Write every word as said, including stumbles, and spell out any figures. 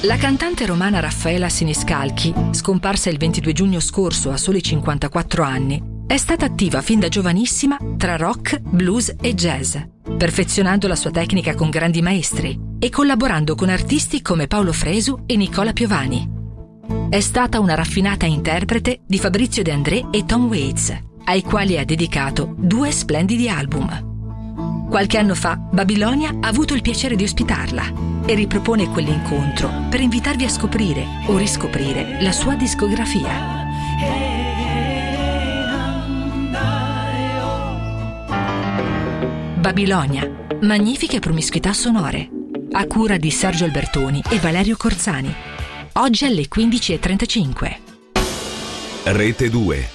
La cantante romana Raffaela Siniscalchi, scomparsa il ventidue giugno scorso a soli cinquantaquattro anni, è stata attiva fin da giovanissima tra rock, blues e jazz, perfezionando la sua tecnica con grandi maestri e collaborando con artisti come Paolo Fresu e Nicola Piovani. È stata una raffinata interprete di Fabrizio De André e Tom Waits, ai quali ha dedicato due splendidi album. Qualche anno fa Babilonia ha avuto il piacere di ospitarla e ripropone quell'incontro per invitarvi a scoprire o riscoprire la sua discografia. Babilonia, magnifiche promiscuità sonore, a cura di Sergio Albertoni e Valerio Corzani. Oggi alle quindici e trentacinque. Rete due.